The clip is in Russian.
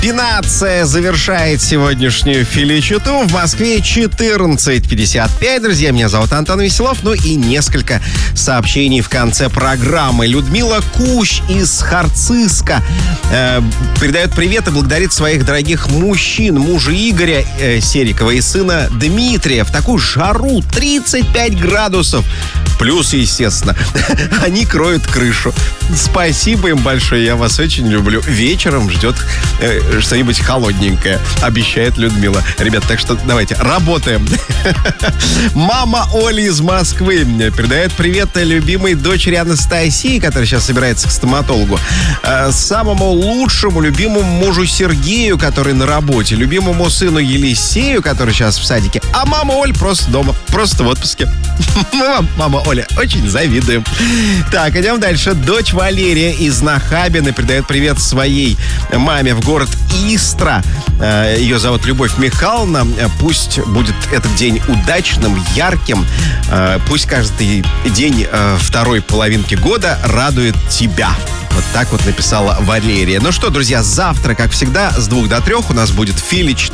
Пинация завершает сегодняшнюю филичуту. В Москве 14:55. Друзья, меня зовут Антон Веселов. Ну и несколько сообщений в конце программы. Людмила Кущ из Харциска передает привет и благодарит своих дорогих мужчин. Мужа Игоря Серикова и сына Дмитрия. В такую жару 35 градусов. Плюс, естественно, они кроют крышу. Спасибо им большое, я вас очень люблю. Вечером ждет что-нибудь холодненькое, обещает Людмила. Ребят, так что давайте, работаем. Мама Оли из Москвы передает привет любимой дочери Анастасии, которая сейчас собирается к стоматологу. Самому лучшему, любимому мужу Сергею, который на работе. Любимому сыну Елисею, который сейчас в садике. А мама Оля просто дома, просто в отпуске. Мама Оля, очень завидуем. Так, идем дальше. Дочь Валерия из Нахабино передает привет своей маме в город Истра. Ее зовут Любовь Михайловна. Пусть будет этот день удачным, ярким. Пусть каждый день второй половинки года радует тебя. Вот так вот написала Валерия. Ну что, друзья, завтра, как всегда, с 2 до 3 у нас будет Филич